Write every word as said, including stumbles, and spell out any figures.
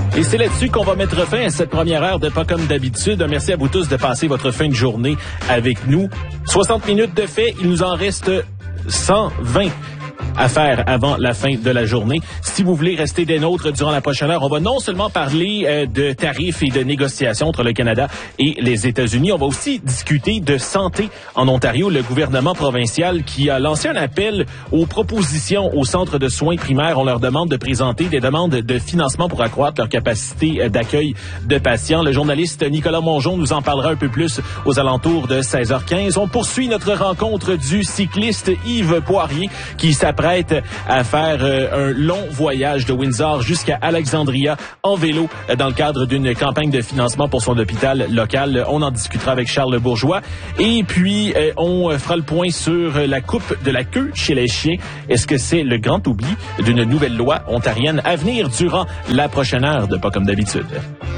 Et c'est là-dessus qu'on va mettre fin à cette première heure de Pas comme d'habitude. Merci à vous tous de passer votre fin de journée avec nous. soixante minutes de fait, il nous en reste cent vingt à faire avant la fin de la journée. Si vous voulez rester des nôtres durant la prochaine heure, on va non seulement parler euh, de tarifs et de négociations entre le Canada et les États-Unis, on va aussi discuter de santé en Ontario. Le gouvernement provincial qui a lancé un appel aux propositions aux centres de soins primaires. On leur demande de présenter des demandes de financement pour accroître leur capacité d'accueil de patients. Le journaliste Nicolas Mongeon nous en parlera un peu plus aux alentours de seize heures quinze. On poursuit notre rencontre du cycliste Yves Poirier qui s'apprête à faire euh, un long voyage de Windsor jusqu'à Alexandria en vélo euh, dans le cadre d'une campagne de financement pour son hôpital local. On en discutera avec Charles Bourgeois. Et puis, euh, on fera le point sur la coupe de la queue chez les chiens. Est-ce que c'est le grand oubli d'une nouvelle loi ontarienne à venir durant la prochaine heure de Pas comme d'habitude?